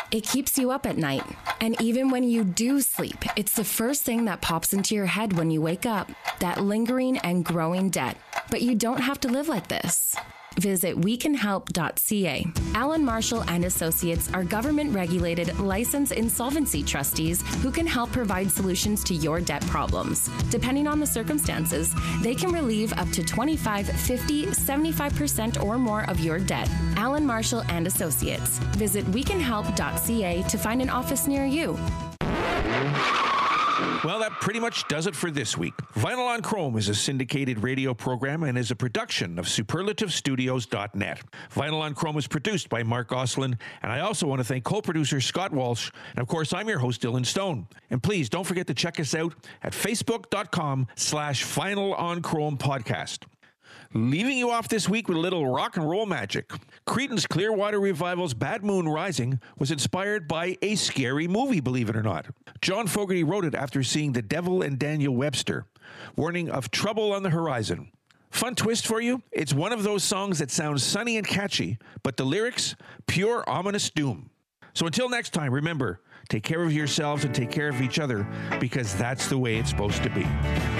It keeps you up at night. And even when you do sleep, it's the first thing that pops into your head when you wake up, that lingering and growing debt. But you don't have to live like this. Visit wecanhelp.ca. Allen Marshall and Associates are government-regulated, licensed insolvency trustees who can help provide solutions to your debt problems. Depending on the circumstances, they can relieve up to 25, 50, 75% or more of your debt. Allen Marshall and Associates. Visit wecanhelp.ca to find an office near you. Well, that pretty much does it for this week. Vinyl on Chrome is a syndicated radio program and is a production of superlativestudios.net. Vinyl on Chrome is produced by Mark Goslin, and I also want to thank co-producer Scott Walsh, and of course, I'm your host, Dylan Stone. And please don't forget to check us out at facebook.com/Vinyl on Chrome podcast. Leaving you off this week with a little rock and roll magic. Creedence Clearwater Revival's Bad Moon Rising was inspired by a scary movie, believe it or not. John Fogerty wrote it after seeing The Devil and Daniel Webster, warning of trouble on the horizon. Fun twist for you, it's one of those songs that sounds sunny and catchy, but the lyrics, pure ominous doom. So until next time, remember, take care of yourselves and take care of each other, because that's the way it's supposed to be.